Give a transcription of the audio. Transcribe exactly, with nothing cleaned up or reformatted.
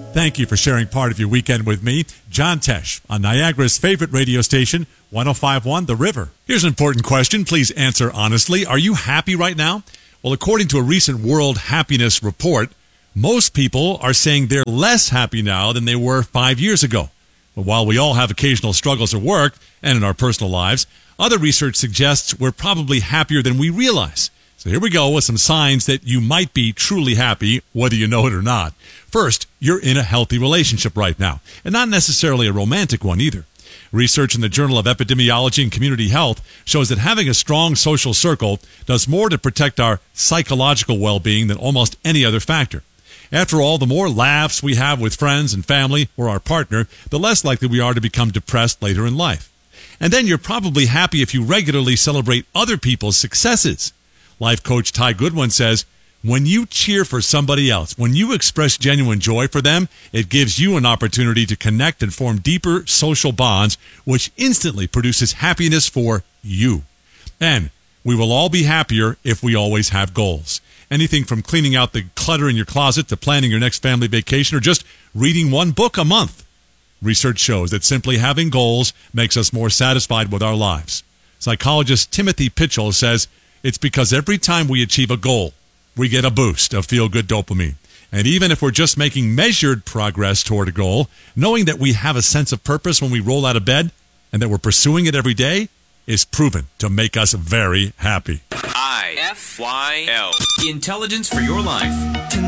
Thank you for sharing part of your weekend with me, John Tesh, on Niagara's favorite radio station, one oh five point one The River. Here's an important question. Please answer honestly. Are you happy right now? Well, according to a recent World Happiness Report, most people are saying they're less happy now than they were five years ago. But while we all have occasional struggles at work and in our personal lives, other research suggests we're probably happier than we realize. So here we go with some signs that you might be truly happy, whether you know it or not. First, you're in a healthy relationship right now, and not necessarily a romantic one either. Research in the Journal of Epidemiology and Community Health shows that having a strong social circle does more to protect our psychological well-being than almost any other factor. After all, the more laughs we have with friends and family or our partner, the less likely we are to become depressed later in life. And then you're probably happy if you regularly celebrate other people's successes. Life coach Ty Goodwin says, when you cheer for somebody else, when you express genuine joy for them, it gives you an opportunity to connect and form deeper social bonds, which instantly produces happiness for you. And we will all be happier if we always have goals. Anything from cleaning out the clutter in your closet to planning your next family vacation or just reading one book a month. Research shows that simply having goals makes us more satisfied with our lives. Psychologist Timothy Pitchell says, it's because every time we achieve a goal, we get a boost of feel-good dopamine. And even if we're just making measured progress toward a goal, knowing that we have a sense of purpose when we roll out of bed and that we're pursuing it every day is proven to make us very happy. I F Y L. Intelligence for your life.